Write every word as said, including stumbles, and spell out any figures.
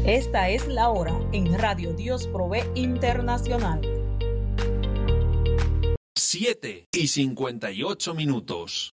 Esta es la hora en Radio Dios Provee Internacional. siete y cincuenta y ocho minutos.